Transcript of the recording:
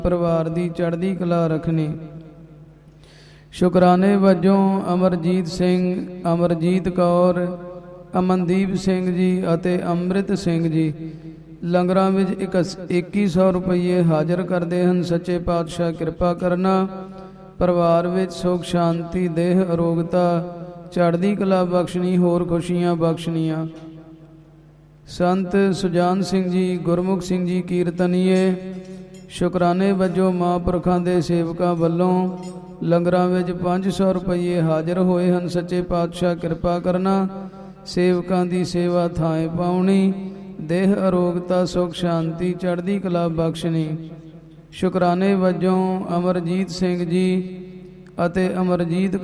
ਪਰਿਵਾਰ ਦੀ ਚੜ੍ਹਦੀ ਕਲਾ ਰੱਖਣੀ। ਸ਼ੁਕਰਾਨੇ ਵਜੋਂ ਅਮਰਜੀਤ ਸਿੰਘ, ਅਮਰਜੀਤ ਕੌਰ, ਅਮਨਦੀਪ ਸਿੰਘ ਜੀ ਅਤੇ ਅੰਮ੍ਰਿਤ ਸਿੰਘ ਜੀ ਲੰਗਰਾਂ ਵਿੱਚ 2100 ਰੁਪਈਏ ਹਾਜ਼ਰ ਕਰਦੇ ਹਨ। ਸੱਚੇ ਪਾਤਸ਼ਾਹ ਕਿਰਪਾ ਕਰਨਾ, ਪਰਿਵਾਰ ਵਿੱਚ ਸੁਖ ਸ਼ਾਂਤੀ, ਦੇਹ ਅਰੋਗਤਾ, ਚੜ੍ਹਦੀ ਕਲਾ ਬਖਸ਼ਣੀ, ਹੋਰ ਖੁਸ਼ੀਆਂ ਬਖਸ਼ਣੀਆਂ। ਸੰਤ ਸੁਜਾਨ ਸਿੰਘ ਜੀ, ਗੁਰਮੁਖ ਸਿੰਘ ਜੀ ਕੀਰਤਨੀਏ ਸ਼ੁਕਰਾਨੇ ਵਜੋਂ ਮਹਾਂਪੁਰਖਾਂ ਦੇ ਸੇਵਕਾਂ ਵੱਲੋਂ ਲੰਗਰਾਂ ਵਿੱਚ 500 ਰੁਪਈਏ ਹਾਜ਼ਰ ਹੋਏ ਹਨ। ਸੱਚੇ ਪਾਤਸ਼ਾਹ ਕਿਰਪਾ ਕਰਨਾ, ਸੇਵਕਾਂ ਦੀ ਸੇਵਾ ਥਾਂ ਪਾਉਣੀ, ਦੇਹ ਅਰੋਗਤਾ, ਸੁਖ ਸ਼ਾਂਤੀ, ਚੜ੍ਹਦੀ ਕਲਾ ਬਖਸ਼ਣੀ। ਸ਼ੁਕਰਾਨੇ ਵਜੋਂ ਅਮਰਜੀਤ ਸਿੰਘ ਜੀ ਅਤੇ ਅਮਰਜੀਤ